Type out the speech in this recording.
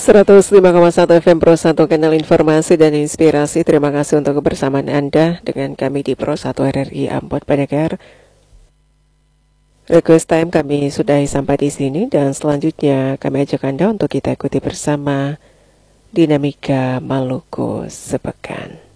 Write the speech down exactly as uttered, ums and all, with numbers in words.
seratus lima koma satu F M Pro satu, kanal informasi dan inspirasi. Terima kasih untuk kebersamaan Anda dengan kami di Pro satu R R I Ambon Pendengar. Request time kami sudahi sampai di sini, dan selanjutnya kami ajak Anda untuk kita ikuti bersama Dinamika Maluku Sepekan.